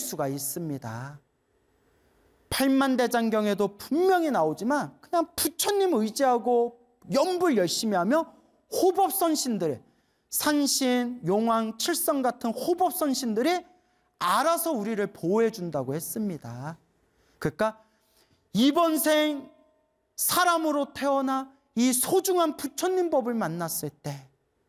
수가 있습니다. 팔만대장경에도 분명히 나오지만 그냥 부처님 의지하고 연불 열심히 하며 호법선신들, 산신, 용왕, 칠성 같은 호법선신들이 알아서 우리를 보호해 준다고 했습니다. 그러니까 이번 생 사람으로 태어나 이 소중한 부처님 법을 만났을 때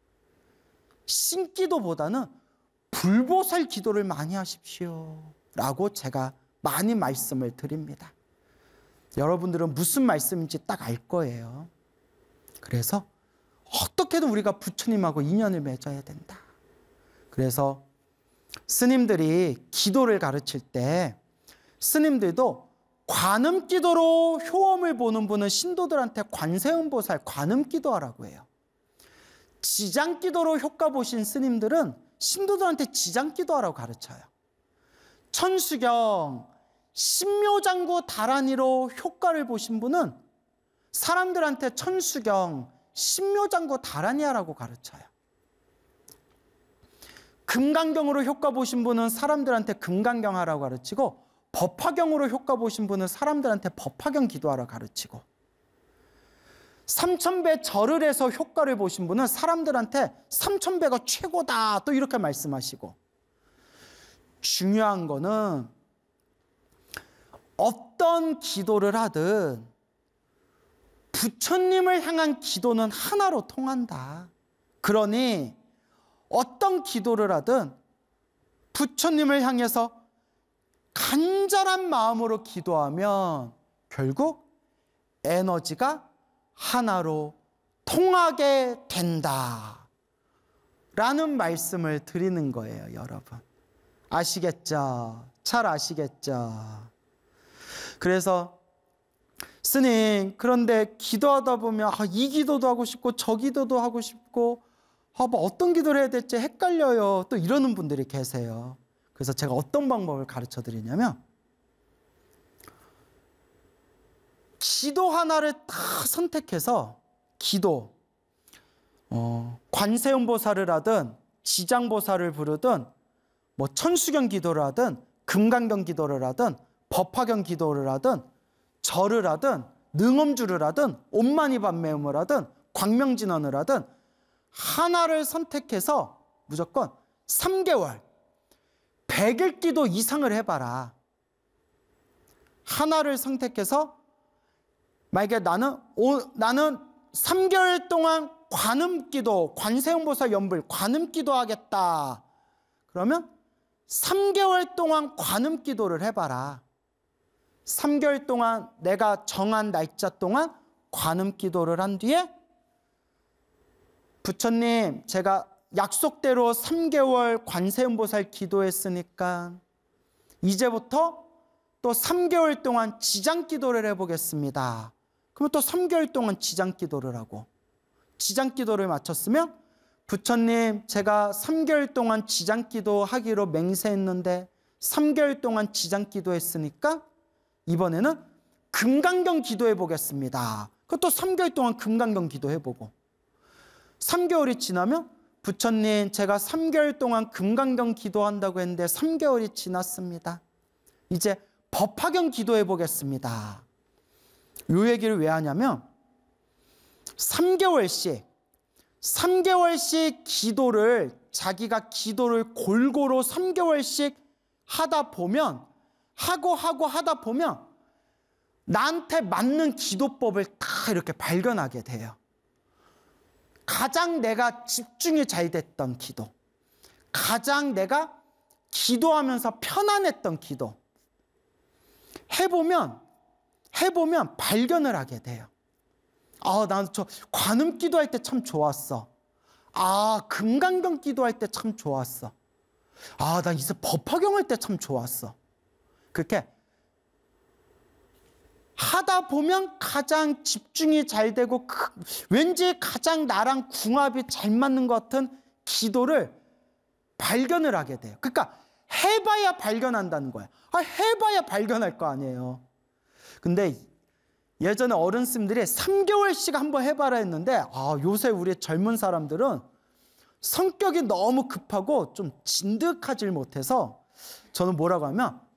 신기도보다는 불보살 기도를 많이 하십시오 라고 제가 많이 말씀을 드립니다. 여러분들은 무슨 말씀인지 딱 알 거예요. 그래서 어떻게든 우리가 부처님하고 인연을 맺어야 된다. 그래서 스님들이 기도를 가르칠 때 스님들도 관음기도로 효험을 보는 분은 신도들한테 관세음보살 관음기도하라고 해요. 지장기도로 효과 보신 스님들은 신도들한테 지장기도하라고 가르쳐요. 천수경, 신묘장구 다란이로 효과를 보신 분은 사람들한테 천수경, 신묘장구 다란이하라고 가르쳐요. 금강경으로 효과 보신 분은 사람들한테 금강경 하라고 가르치고, 법화경으로 효과 보신 분은 사람들한테 법화경 기도하라고 가르치고, 삼천배 절을 해서 효과를 보신 분은 사람들한테 삼천배가 최고다 또 이렇게 말씀하시고, 중요한 거는 어떤 기도를 하든 부처님을 향한 기도는 하나로 통한다. 그러니 어떤 기도를 하든 부처님을 향해서 간절한 마음으로 기도하면 결국 에너지가 하나로 통하게 된다 라는 말씀을 드리는 거예요. 여러분 아시겠죠? 잘 아시겠죠? 그래서 스님, 그런데 기도하다 보면 이 기도도 하고 싶고 저 기도도 하고 싶고 뭐 어떤 기도를 해야 될지 헷갈려요 또 이러는 분들이 계세요. 그래서 제가 어떤 방법을 가르쳐 드리냐면, 기도 하나를 딱 선택해서 기도, 관세음보살을 하든 지장보살을 부르든 뭐 천수경 기도를 하든 금강경 기도를 하든 법화경 기도를 하든 절을 하든 능엄주를 하든 옴마니밤매음을 하든 광명진언을 하든 하나를 선택해서 무조건 3개월 100일 기도 이상을 해봐라. 하나를 선택해서 만약에 나는 3개월 동안 관음기도, 관세음보살 연불 관음기도 하겠다. 그러면 3개월 동안 관음기도를 해봐라. 3개월 동안 내가 정한 날짜 동안 관음기도를 한 뒤에 부처님, 제가 약속대로 3개월 관세음보살 기도했으니까 이제부터 또 3개월 동안 지장기도를 해보겠습니다. 그러면 또 3개월 동안 지장기도를 하고, 지장기도를 마쳤으면 부처님, 제가 3개월 동안 지장기도 하기로 맹세했는데 3개월 동안 지장기도 했으니까 이번에는 금강경 기도해 보겠습니다. 그것도 3개월 동안 금강경 기도해 보고, 3개월이 지나면 부처님, 제가 3개월 동안 금강경 기도한다고 했는데 3개월이 지났습니다. 이제 법화경 기도해 보겠습니다. 이 얘기를 왜 하냐면 3개월씩 기도를, 자기가 기도를 골고루 3개월씩 하다 보면, 하다 보면 나한테 맞는 기도법을 다 이렇게 발견하게 돼요. 가장 내가 집중이 잘 됐던 기도, 가장 내가 기도하면서 편안했던 기도 해보면 발견을 하게 돼요. 난 저 관음 기도할 때 참 좋았어. 금강경 기도할 때 참 좋았어. 난 이제 법화경 할 때 참 좋았어. 그렇게 하다 보면 가장 집중이 잘 되고 왠지 가장 나랑 궁합이 잘 맞는 것 같은 기도를 발견을 하게 돼요. 그러니까 해봐야 발견한다는 거야. 해봐야 발견할 거 아니에요. 근데 예전에 어른 스님들이 3개월씩 한번 해봐라 했는데 요새 우리 젊은 사람들은 성격이 너무 급하고 좀 진득하지 못해서 저는 뭐라고 하면